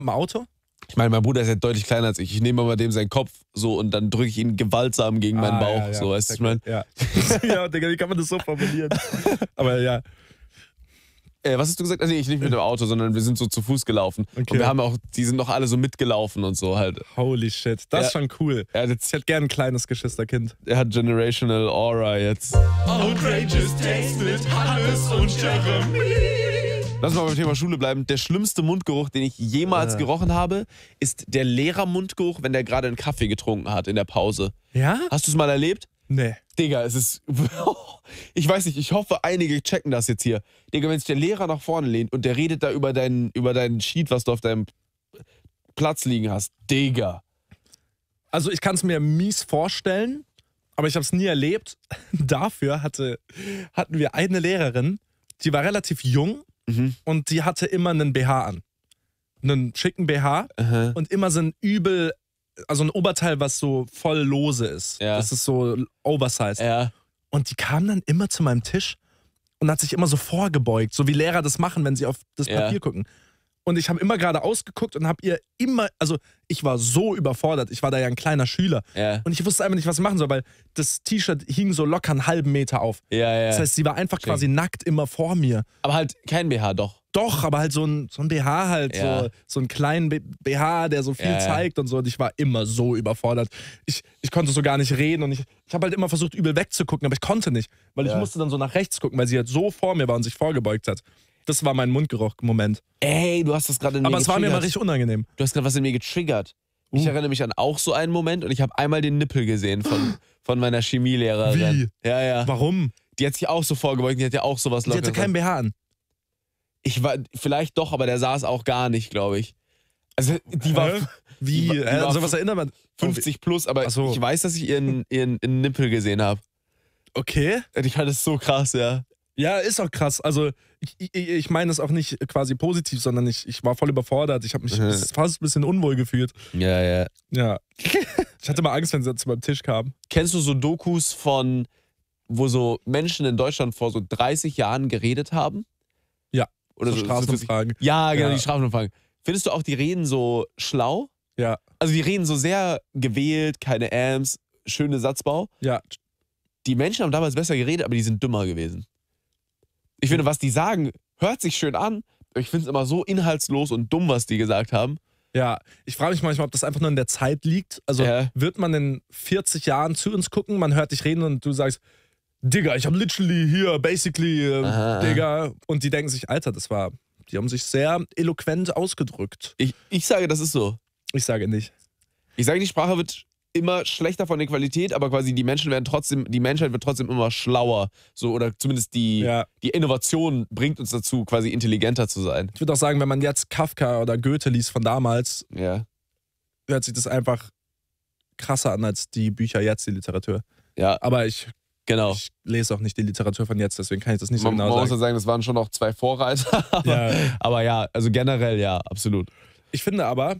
Im Auto? Ich meine, mein Bruder ist ja deutlich kleiner als ich. Ich nehme mal dem seinen Kopf so und dann drücke ich ihn gewaltsam gegen meinen Bauch. Ja. So, weißt du, ich meine? Ja. Ja, Digga, wie kann man das so formulieren? Aber ja. Was hast du gesagt? Also, nee, ich nicht mit dem Auto, sondern wir sind so zu Fuß gelaufen. Okay. Und wir haben auch, die sind noch alle so mitgelaufen und so halt. Holy shit, das ist schon cool. Er Ich hätte gern ein kleines Geschwisterkind. hat Generational Aura jetzt. Outrageous Taste mit Hannes und Jeremy. Lass mal beim Thema Schule bleiben. Der schlimmste Mundgeruch, den ich jemals gerochen habe, ist der Lehrermundgeruch, wenn der gerade einen Kaffee getrunken hat in der Pause. Ja? Hast du es mal erlebt? Nee. Digga, es ist... Ich weiß nicht, ich hoffe, einige checken das jetzt hier. Digga, wenn sich der Lehrer nach vorne lehnt und der redet da über deinen Sheet, was du auf deinem Platz liegen hast. Digga. Also ich kann es mir mies vorstellen, aber ich habe es nie erlebt. Dafür hatten wir eine Lehrerin, die war relativ jung und die hatte immer einen BH an. Einen schicken BH und immer so ein also ein Oberteil, was so voll lose ist. Ja. Das ist so oversized. Ja. Und die kam dann immer zu meinem Tisch und hat sich immer so vorgebeugt, so wie Lehrer das machen, wenn sie auf das Papier gucken. Und ich habe immer gerade ausgeguckt und habe ihr immer, also ich war so überfordert, ich war da ja ein kleiner Schüler und ich wusste einfach nicht, was ich machen soll, weil das T-Shirt hing so locker einen halben Meter auf. Ja. Das heißt, sie war einfach quasi nackt immer vor mir. Aber halt kein BH, doch. Doch, aber halt so ein BH halt, so einen kleinen BH, der so viel zeigt und so. Und ich war immer so überfordert. Ich konnte so gar nicht reden und ich habe halt immer versucht, übel wegzugucken, aber ich konnte nicht, weil ich musste dann so nach rechts gucken, weil sie halt so vor mir war und sich vorgebeugt hat. Das war mein Mundgeruch-Moment. Ey, du hast das gerade in mir Aber es war mir getriggert. mal richtig unangenehm. Du hast gerade was in mir getriggert. Ich erinnere mich an auch so einen Moment und ich habe einmal den Nippel gesehen von meiner Chemielehrerin. Wie? Ja. Warum? Die hat sich auch so vorgebeugt, die hat ja auch sowas Die locker. hatte keinen BH an. Vielleicht doch, aber der saß auch gar nicht, glaube ich. Also die war... Wie? Die war Also was erinnert man? 50 plus, aber Ach so. ich weiß, dass ich ihren Nippel gesehen habe. Okay. Ich fand das so krass, ja. Ja, ist auch krass. Also ich meine es auch nicht quasi positiv, sondern ich war voll überfordert. Ich habe mich fast ein bisschen unwohl gefühlt. Ja. Ja. Ich hatte mal Angst, wenn sie zu meinem Tisch kam. Kennst du so Dokus wo so Menschen in Deutschland vor so 30 Jahren geredet haben? Ja. Oder so Straßenumfragen. Ja, genau, Ja. die Straßenumfragen. Findest du auch, die reden so schlau? Ja. Also die reden so sehr gewählt, keine Amps, schöne Satzbau. Ja. Die Menschen haben damals besser geredet, aber die sind dümmer gewesen. Ich finde, was die sagen, hört sich schön an, aber ich finde es immer so inhaltslos und dumm, was die gesagt haben. Ja, ich frage mich manchmal, ob das einfach nur in der Zeit liegt. Also wird man in 40 Jahren zu uns gucken, man hört dich reden und du sagst, Digga, ich habe literally hier, basically, Digga. Und die denken sich, Alter, die haben sich sehr eloquent ausgedrückt. Ich sage, das ist so. Ich sage nicht. Ich sage, die Sprache wird immer schlechter von der Qualität, aber quasi die Menschheit wird trotzdem immer schlauer. So, oder zumindest die Innovation bringt uns dazu, quasi intelligenter zu sein. Ich würde auch sagen, wenn man jetzt Kafka oder Goethe liest von damals, hört sich das einfach krasser an als die Bücher jetzt, die Literatur. Ja. Aber ich Genau. Ich lese auch nicht die Literatur von jetzt, deswegen kann ich das nicht so Man genau muss ja sagen. sagen, das waren schon noch zwei Vorreiter. Aber ja, also generell ja, absolut. Ich finde aber,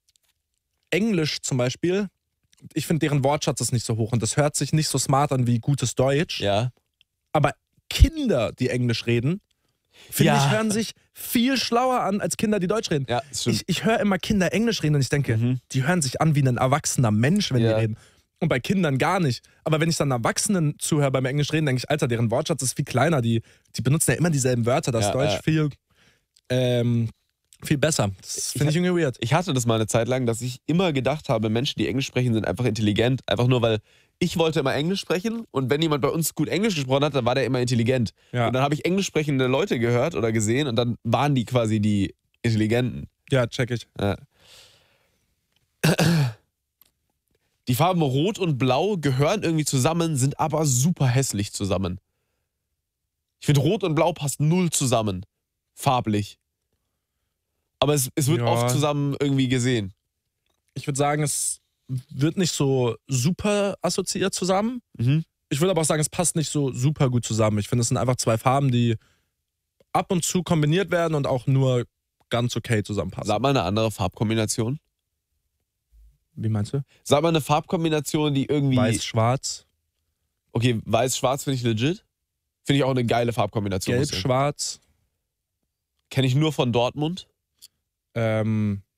Englisch zum Beispiel, ich finde deren Wortschatz ist nicht so hoch und das hört sich nicht so smart an wie gutes Deutsch. Ja. Aber Kinder, die Englisch reden, finde ich, hören sich viel schlauer an als Kinder, die Deutsch reden. Ja, das stimmt. Ich höre immer Kinder Englisch reden und ich denke, die hören sich an wie ein erwachsener Mensch, wenn die reden. Und bei Kindern gar nicht. Aber wenn ich dann Erwachsenen zuhöre beim Englisch reden, denke ich, Alter, deren Wortschatz ist viel kleiner. Die benutzen ja immer dieselben Wörter. Das ist Deutsch viel besser. Das finde ich irgendwie weird. Ich hatte das mal eine Zeit lang, dass ich immer gedacht habe, Menschen, die Englisch sprechen, sind einfach intelligent. Einfach nur, weil ich wollte immer Englisch sprechen und wenn jemand bei uns gut Englisch gesprochen hat, dann war der immer intelligent. Ja. Und dann habe ich englisch sprechende Leute gehört oder gesehen und dann waren die quasi die Intelligenten. Ja, check ich. Ja. Die Farben Rot und Blau gehören irgendwie zusammen, sind aber super hässlich zusammen. Ich finde, Rot und Blau passt null zusammen. Farblich. Aber es wird oft zusammen irgendwie gesehen. Ich würde sagen, es wird nicht so super assoziiert zusammen. Ich würde aber auch sagen, es passt nicht so super gut zusammen. Ich finde, es sind einfach zwei Farben, die ab und zu kombiniert werden und auch nur ganz okay zusammenpassen. Sag mal eine andere Farbkombination. Wie meinst du? Sag mal eine Farbkombination, die irgendwie... Weiß-Schwarz. Okay, Weiß-Schwarz finde ich legit. Finde ich auch eine geile Farbkombination. Gelb-Schwarz. Kenne ich nur von Dortmund. Gelb-Rot.